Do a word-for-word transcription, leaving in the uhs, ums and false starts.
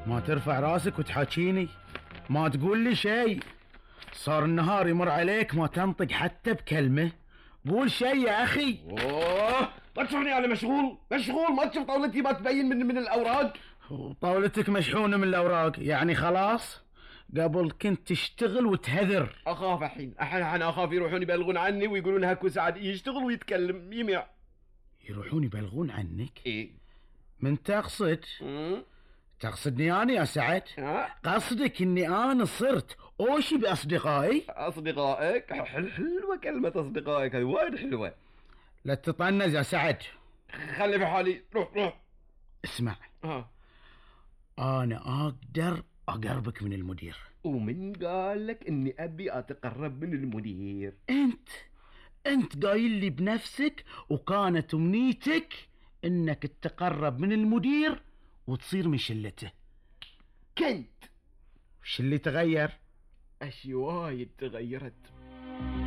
ما ترفع راسك وتحاكيني، ما تقول لي شيء. صار النهار يمر عليك ما تنطق حتى بكلمة. قول شيء يا أخي. اوه ما تشوفني انا مشغول مشغول، ما تشوف طاولتي ما تبين من من الاوراق. طاولتك مشحونة من الأوراق يعني خلاص؟ قبل كنت تشتغل وتهذر. اخاف الحين الحين انا اخاف يروحون يبلغون عني ويقولون هكو سعد يشتغل ويتكلم يميع. يروحون يبلغون عنك؟ ايه من تقصد؟ تقصدني أنا يا سعد؟ ها؟ قصدك إني أنا صرت أوشي بأصدقائي؟ اصدقائك حل حلوه كلمه اصدقائك، هذه وايد حلوه. لا تطنز يا سعد. خلي في حالي، روح روح. اسمع، ها أنا أقدر أقربك من المدير. ومن قال لك اني ابي اتقرب من المدير؟ أنت أنت قايل لي بنفسك وكانت أمنيتك إنك تتقرب من المدير وتصير من شلته. كنت وش اللي تغير؟ اشي وايد تغيرت.